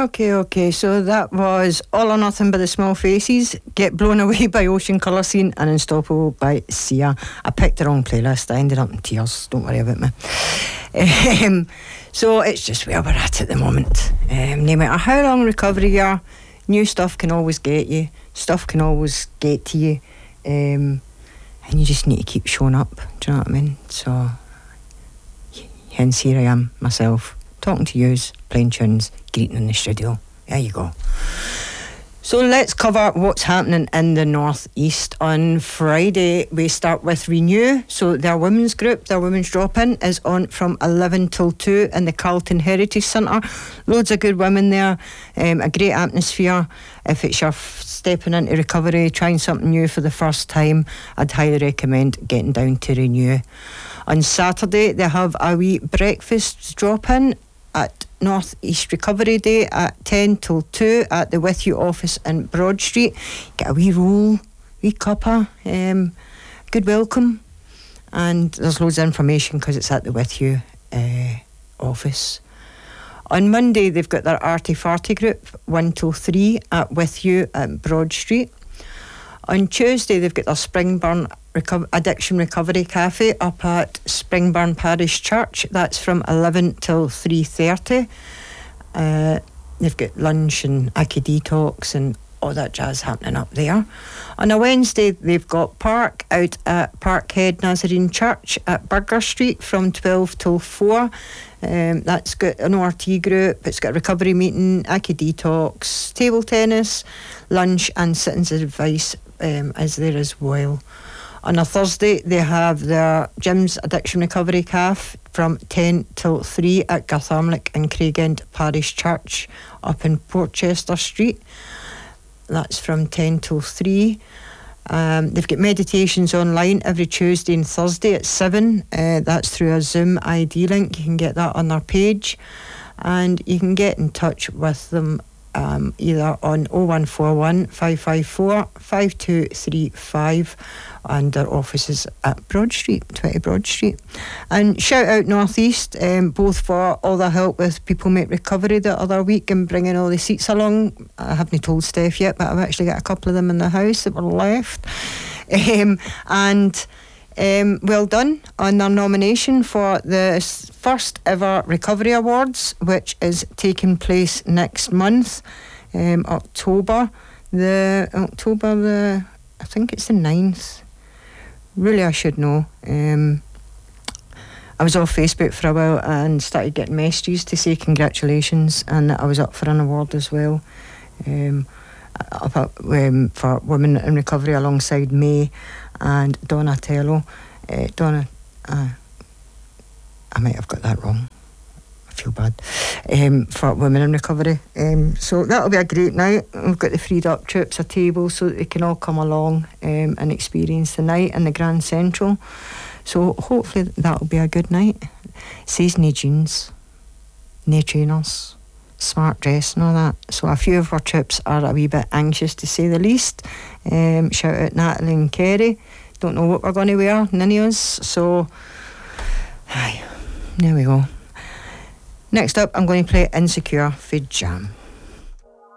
Okay. So that was All or Nothing by the Small Faces, Get Blown Away by Ocean Colour Scene, and Unstoppable by Sia. I picked the wrong playlist. I ended up in tears. Don't worry about me. So it's just where we're at the moment. No matter how long recovery you are, new stuff can always get you. Stuff can always get to you. And you just need to keep showing up. Do you know what I mean? So, hence here I am, myself, talking to yous, playing tunes, greeting in the studio. There you go. So let's cover what's happening in the North East. On Friday, we start with Renew. So their women's group, their women's drop-in, is on from 11 till 2 in the Carlton Heritage Centre. Loads of good women there, a great atmosphere. If it's your stepping into recovery, trying something new for the first time, I'd highly recommend getting down to Renew. On Saturday, they have a wee breakfast drop-in at North East Recovery Day at 10 till 2 at the With You office in Broad Street. Get a wee roll, wee cuppa, good welcome, and there's loads of information because it's at the With You office. On Monday, they've got their Arty Farty group, 1 till 3 at With You at Broad Street. On Tuesday, they've got their Springburn Addiction Recovery Cafe up at Springburn Parish Church. That's from 11 till 3:30. They've got lunch and Aki Detox and all that jazz happening up there. On a Wednesday, they've got Park out at Parkhead Nazarene Church at Burger Street from 12 till 4. That's got an ORT group, it's got a recovery meeting, Aki Detox, table tennis, lunch and citizens' advice is there as well. On a Thursday, they have their Jim's Addiction Recovery Cafe from 10 till 3 at Garthamlick and Craigend Parish Church up in Portchester Street. That's from 10 till 3. They've got meditations online every Tuesday and Thursday at 7. That's through a Zoom ID link. You can get that on their page. And you can get in touch with them either on 0141 554 5235 and their offices at Broad Street, 20 Broad Street. And shout out North East, both for all the help with People Make Recovery the other week and bringing all the seats along. I haven't told Steph yet, but I've actually got a couple of them in the house that were left. Well done on their nomination for the first ever Recovery Awards, which is taking place next month, October I think it's the 9th. Really, I should know. I was off Facebook for a while and started getting messages to say congratulations and that I was up for an award as well. For Women in Recovery alongside May and Donatello. I might have got that wrong. I feel bad. For Women in Recovery. So that'll be a great night. We've got the Freed Up Troops a table so that they can all come along and experience the night in the Grand Central. So hopefully that'll be a good night. It says no jeans, no trainers, smart dress and all that. So a few of our troops are a wee bit anxious to say the least. Shout out Natalie and Kerry. Don't know what we're going to wear, none of us. So, there we go. Next up, I'm going to play Insecure for Jam.